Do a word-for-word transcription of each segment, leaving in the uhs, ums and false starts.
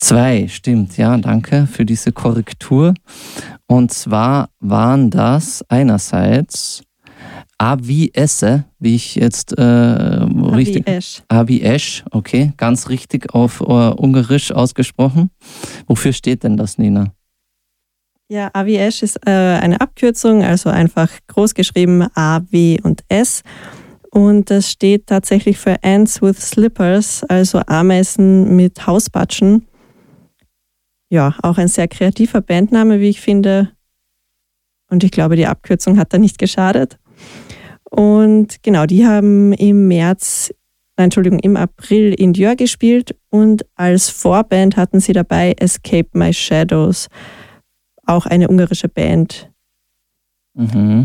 Zwei, stimmt, ja, danke für diese Korrektur. Und zwar waren das einerseits Avi Esse, wie ich jetzt äh, richtig... Avi Esch. Avi Esch, okay, ganz richtig auf uh, Ungarisch ausgesprochen. Wofür steht denn das, Nina? Ja, Avi Esch ist äh, eine Abkürzung, also einfach groß geschrieben A, W und S. Und das steht tatsächlich für Ants with Slippers, also Ameisen mit Hauspatschen. Ja, auch ein sehr kreativer Bandname, wie ich finde. Und ich glaube, die Abkürzung hat da nicht geschadet. Und genau, die haben im März, nein, Entschuldigung, im April in Dior gespielt und als Vorband hatten sie dabei Escape My Shadows, auch eine ungarische Band. Mhm.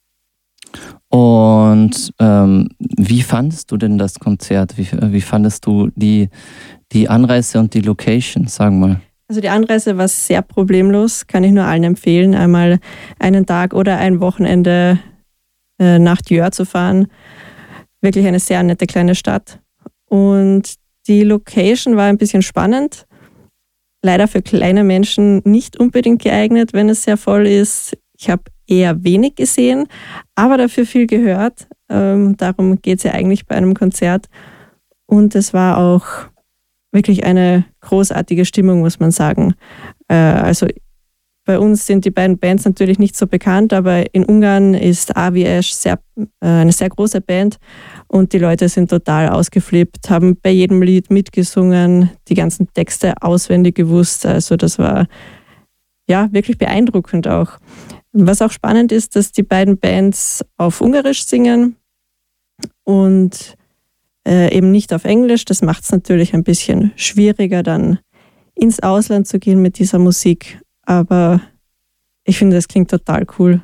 Und ähm, wie fandest du denn das Konzert? Wie, wie fandest du die, die Anreise und die Location, sagen wir mal? Also die Anreise war sehr problemlos, kann ich nur allen empfehlen, einmal einen Tag oder ein Wochenende äh, nach Dior zu fahren. Wirklich eine sehr nette kleine Stadt. Und die Location war ein bisschen spannend. Leider für kleine Menschen nicht unbedingt geeignet, wenn es sehr voll ist. Ich habe eher wenig gesehen, aber dafür viel gehört. Ähm, darum geht es ja eigentlich bei einem Konzert. Und es war auch wirklich eine großartige Stimmung, muss man sagen. Äh, also bei uns sind die beiden Bands natürlich nicht so bekannt, aber in Ungarn ist Avi Esch sehr, äh, eine sehr große Band und die Leute sind total ausgeflippt, haben bei jedem Lied mitgesungen, die ganzen Texte auswendig gewusst. Also das war ja wirklich beeindruckend auch. Was auch spannend ist, dass die beiden Bands auf Ungarisch singen und äh, eben nicht auf Englisch. Das macht es natürlich ein bisschen schwieriger, dann ins Ausland zu gehen mit dieser Musik. Aber ich finde, das klingt total cool.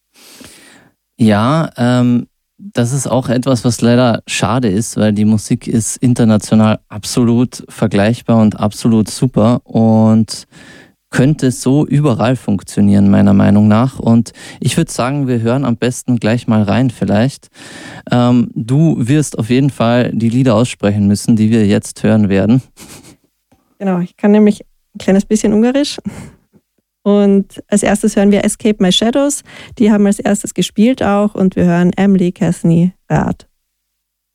Ja, ähm, das ist auch etwas, was leider schade ist, weil die Musik ist international absolut vergleichbar und absolut super und könnte so überall funktionieren, meiner Meinung nach. Und ich würde sagen, wir hören am besten gleich mal rein vielleicht. Ähm, du wirst auf jeden Fall die Lieder aussprechen müssen, die wir jetzt hören werden. Genau, ich kann nämlich ein kleines bisschen Ungarisch. Und als erstes hören wir Escape My Shadows. Die haben als erstes gespielt auch und wir hören Emlékezni rád.